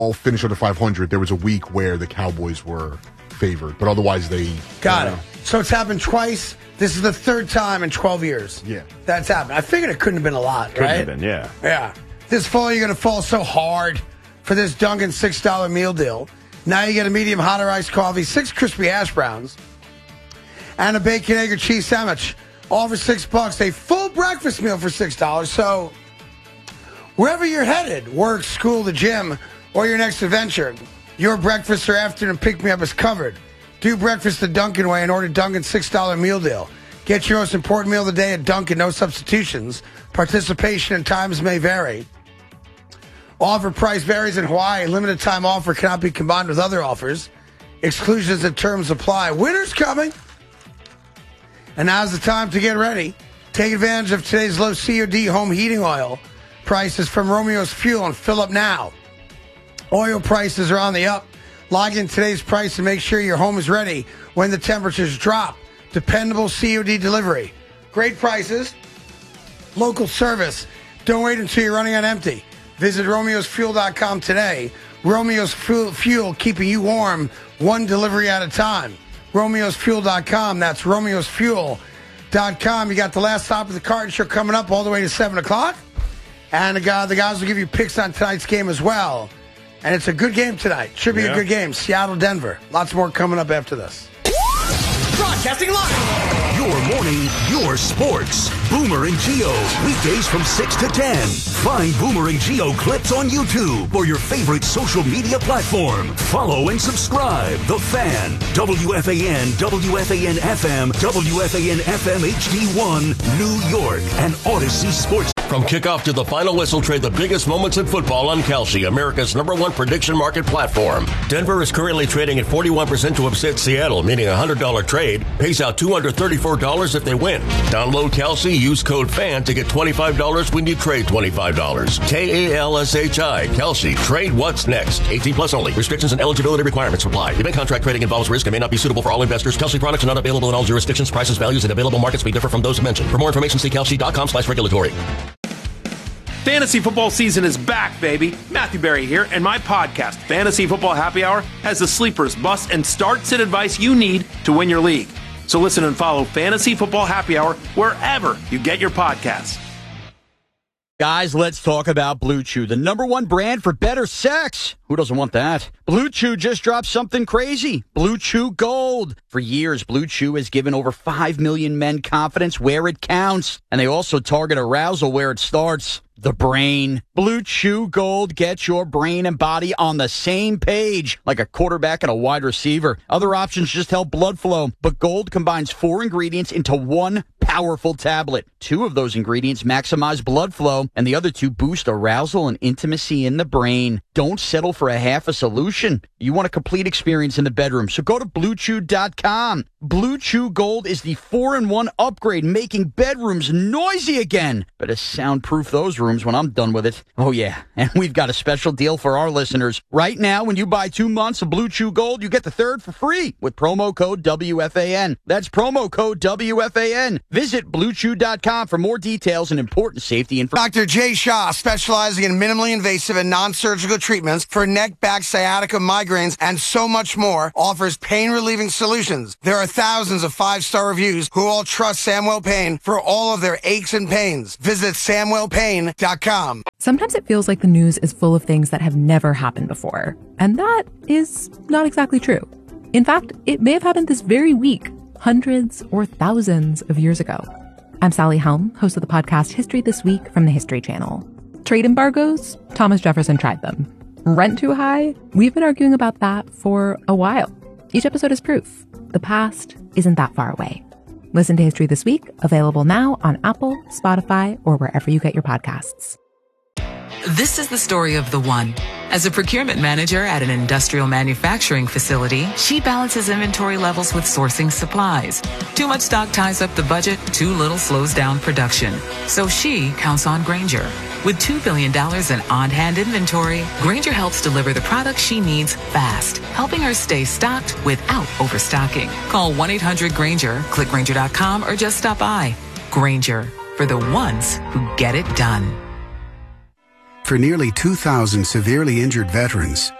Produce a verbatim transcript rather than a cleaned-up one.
all finish under five hundred, there was a week where the Cowboys were favored, but otherwise they got uh, it. So it's happened twice. This is the third time in twelve years. Yeah, that's happened. I figured it couldn't have been a lot, couldn't right? have been, yeah, yeah. This fall you're going to fall so hard for this Dunkin' six dollar meal deal. Now you get a medium hot or iced coffee, six crispy hash browns, and a bacon, egg, or cheese sandwich. All for six bucks. A full breakfast meal for six dollars. So wherever you're headed, work, school, the gym, or your next adventure, your breakfast or afternoon pick-me-up is covered. Do breakfast the Dunkin' way and order Dunkin' six dollar meal deal. Get your most important meal of the day at Dunkin', no substitutions. Participation and times may vary. Offer price varies in Hawaii. Limited time offer cannot be combined with other offers. Exclusions and terms apply. Winter's coming. And now's the time to get ready. Take advantage of today's low C O D home heating oil prices from Romeo's Fuel and fill up now. Oil prices are on the up. Log in today's price and make sure your home is ready when the temperatures drop. Dependable C O D delivery. Great prices. Local service. Don't wait until you're running on empty. Visit romeos fuel dot com today. Romeo's Fuel, Fuel keeping you warm one delivery at a time. romeos fuel dot com. That's romeos fuel dot com. You got the last stop of the Carton Show coming up all the way to seven o'clock. And the, guy, the guys will give you picks on tonight's game as well. And it's a good game tonight. Should be yeah. a good game. Seattle, Denver. Lots more coming up after this. Broadcasting live. Your morning, your sports. Boomer and Geo. Weekdays from six to ten. Find Boomer and Geo clips on YouTube or your favorite social media platform. Follow and subscribe. The Fan. W F A N, W F A N F M, W F A N F M H D one, New York, and Odyssey Sports. From kickoff to the final whistle, trade the biggest moments in football on Kalshi, America's number one prediction market platform. Denver is currently trading at forty-one percent to upset Seattle, meaning a one hundred dollars trade pays out two hundred thirty-four dollars if they win. Download Kalshi, use code FAN to get twenty-five dollars when you trade twenty-five dollars. K A L S H I, Kalshi. Trade what's next. eighteen plus only. Restrictions and eligibility requirements apply. Event contract trading involves risk and may not be suitable for all investors. Kalshi products are not available in all jurisdictions. Prices, values, and available markets may differ from those mentioned. For more information, see kalshi dot com slash regulatory. Fantasy football season is back, baby. Matthew Berry here, and my podcast, Fantasy Football Happy Hour, has the sleepers, busts, and start-sit advice you need to win your league. So listen and follow Fantasy Football Happy Hour wherever you get your podcasts. Guys, let's talk about Blue Chew, the number one brand for better sex. Who doesn't want that? Blue Chew just dropped something crazy. Blue Chew Gold. For years, Blue Chew has given over five million men confidence where it counts. And they also target arousal where it starts. The brain. Blue Chew Gold gets your brain and body on the same page, like a quarterback and a wide receiver. Other options just help blood flow, but Gold combines four ingredients into one powerful tablet. Two of those ingredients maximize blood flow, and the other two boost arousal and intimacy in the brain. Don't settle for a half a solution. You want a complete experience in the bedroom, so go to blue chew dot com. Blue Chew Gold is the four in one upgrade, making bedrooms noisy again. Better soundproof those rooms when I'm done with it. Oh, yeah, and we've got a special deal for our listeners. Right now, when you buy two months of Blue Chew Gold, you get the third for free with promo code W F A N. That's promo code W F A N. Visit blue chew dot com for more details and important safety information. Doctor Jay Shah, specializing in minimally invasive and non-surgical treatments for neck, back, sciatica, migraines, and so much more, offers pain-relieving solutions. There are thousands of five-star reviews who all trust Samwell Pain for all of their aches and pains. Visit samwell pain dot com. Sometimes it feels like the news is full of things that have never happened before. And that is not exactly true. In fact, it may have happened this very week, hundreds or thousands of years ago. I'm Sally Helm, host of the podcast History This Week from the History Channel. Trade embargoes? Thomas Jefferson tried them. Rent too high? We've been arguing about that for a while. Each episode is proof. The past isn't that far away. Listen to History This Week, available now on Apple, Spotify, or wherever you get your podcasts. This is the story of the one. As a procurement manager at an industrial manufacturing facility, she balances inventory levels with sourcing supplies. Too much stock ties up the budget, too little slows down production. So she counts on Grainger. With two billion dollars in on-hand inventory, Grainger helps deliver the products she needs fast, helping her stay stocked without overstocking. Call one eight hundred Grainger, click Grainger dot com, or just stop by. Grainger, for the ones who get it done. For nearly two thousand severely injured veterans,